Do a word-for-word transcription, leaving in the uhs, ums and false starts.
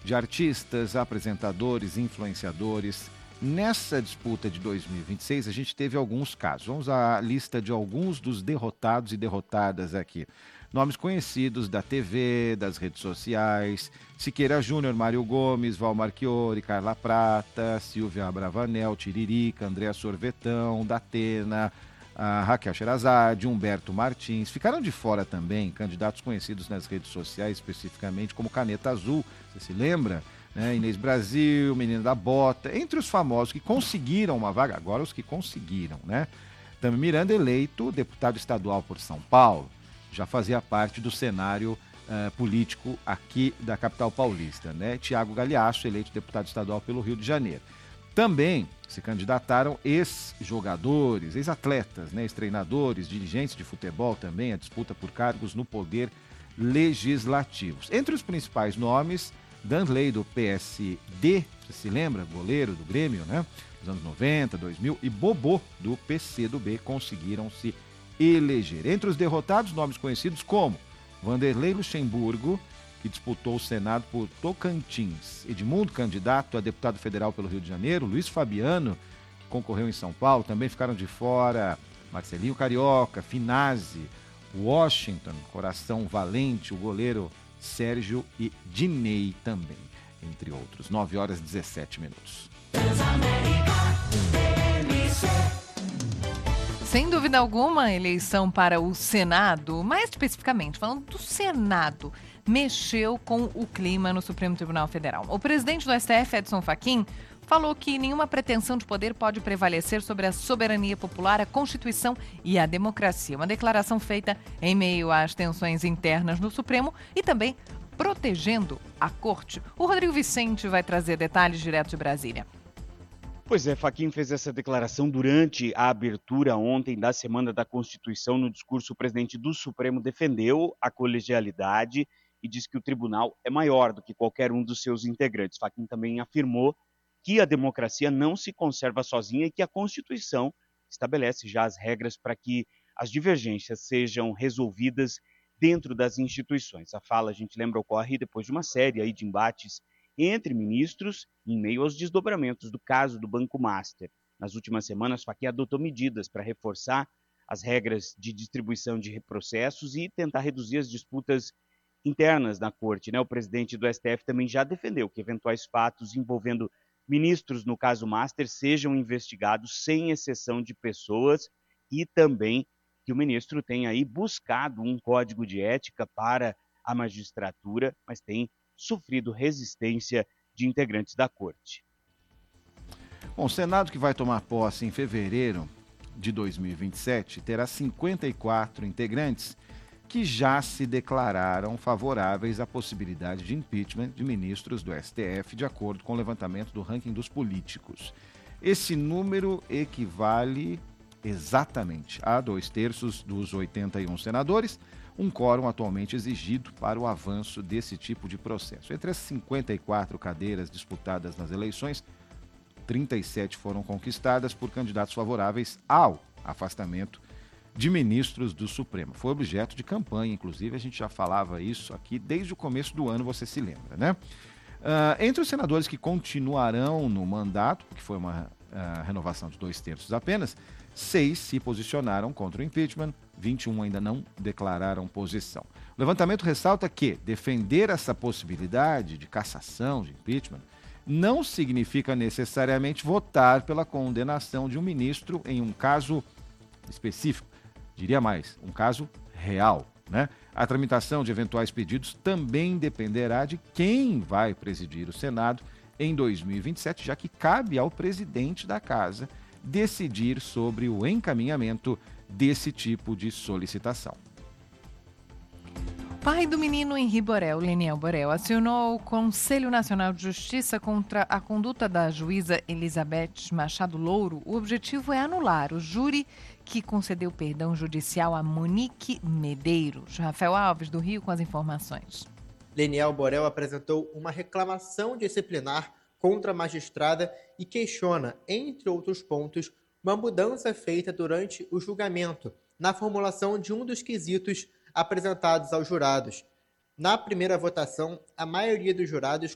de artistas, apresentadores, influenciadores. Nessa disputa de dois mil e vinte e seis, a gente teve alguns casos. Vamos à lista de alguns dos derrotados e derrotadas aqui. Nomes conhecidos da T V, das redes sociais: Siqueira Júnior, Mário Gomes, Val Marchiori, Carla Prata, Silvia Abravanel, Tiririca, Andréa Sorvetão, Datena, a Raquel Sherazade, Humberto Martins. Ficaram de fora também candidatos conhecidos nas redes sociais, especificamente como Caneta Azul, você se lembra? Né? Inês Brasil, Menina da Bota, entre os famosos que conseguiram uma vaga, agora os que conseguiram, né? Tami Miranda, eleito deputado estadual por São Paulo, já fazia parte do cenário uh, político aqui da capital paulista, né? Tiago Galeasso, eleito deputado estadual pelo Rio de Janeiro. Também se candidataram ex-jogadores, ex-atletas, né? Ex-treinadores, dirigentes de futebol também, a disputa por cargos no poder legislativo. Entre os principais nomes, Danley, do P S D, você se lembra? Goleiro do Grêmio, né? Nos anos noventa, dois mil, e Bobô, do P C do B, conseguiram se eleger. Entre os derrotados, nomes conhecidos como Vanderlei Luxemburgo, que disputou o Senado por Tocantins, Edmundo, candidato a deputado federal pelo Rio de Janeiro, Luiz Fabiano, que concorreu em São Paulo, também ficaram de fora Marcelinho Carioca, Finazzi, Washington, Coração Valente, o goleiro Sérgio e Dinei também, entre outros. nove horas e dezessete minutos. Sem dúvida alguma, a eleição para o Senado, mais especificamente falando do Senado, mexeu com o clima no Supremo Tribunal Federal. O presidente do S T F, Edson Fachin, falou que nenhuma pretensão de poder pode prevalecer sobre a soberania popular, a Constituição e a democracia. Uma declaração feita em meio às tensões internas no Supremo e também protegendo a Corte. O Rodrigo Vicente vai trazer detalhes direto de Brasília. Pois é, Fachin fez essa declaração durante a abertura ontem da Semana da Constituição. No discurso, o presidente do Supremo defendeu a colegialidade e disse que o tribunal é maior do que qualquer um dos seus integrantes. Fachin também afirmou que a democracia não se conserva sozinha e que a Constituição estabelece já as regras para que as divergências sejam resolvidas dentro das instituições. A fala, a gente lembra, ocorre depois de uma série aí de embates entre ministros em meio aos desdobramentos do caso do Banco Master. Nas últimas semanas, Fachin adotou medidas para reforçar as regras de distribuição de processos e tentar reduzir as disputas internas na corte, né? O presidente do S T F também já defendeu que eventuais fatos envolvendo ministros no caso Master sejam investigados sem exceção de pessoas e também que o ministro tenha aí buscado um código de ética para a magistratura, mas tem sofrido resistência de integrantes da corte. Bom, o Senado, que vai tomar posse em fevereiro de dois mil e vinte e sete, terá cinquenta e quatro integrantes que já se declararam favoráveis à possibilidade de impeachment de ministros do S T F, de acordo com o levantamento do ranking dos políticos. Esse número equivale exatamente a dois terços dos oitenta e um senadores, um quórum atualmente exigido para o avanço desse tipo de processo. Entre as cinquenta e quatro cadeiras disputadas nas eleições, trinta e sete foram conquistadas por candidatos favoráveis ao afastamento de ministros do Supremo. Foi objeto de campanha, inclusive, a gente já falava isso aqui desde o começo do ano, você se lembra, né? Uh, entre os senadores que continuarão no mandato, porque foi uma uh, renovação de dois terços apenas, seis se posicionaram contra o impeachment, vinte e um ainda não declararam posição. O levantamento ressalta que defender essa possibilidade de cassação, de impeachment, não significa necessariamente votar pela condenação de um ministro em um caso específico, diria mais, um caso real, né? A tramitação de eventuais pedidos também dependerá de quem vai presidir o Senado em dois mil e vinte e sete, já que cabe ao presidente da casa decidir sobre o encaminhamento desse tipo de solicitação. Pai do menino Henri Borel, Leniel Borel, acionou o Conselho Nacional de Justiça contra a conduta da juíza Elizabeth Machado Louro. O objetivo é anular o júri que concedeu perdão judicial a Monique Medeiros. Rafael Alves, do Rio, com as informações. Leniel Borel apresentou uma reclamação disciplinar contra a magistrada e questiona, entre outros pontos, uma mudança feita durante o julgamento na formulação de um dos quesitos apresentados aos jurados. Na primeira votação, a maioria dos jurados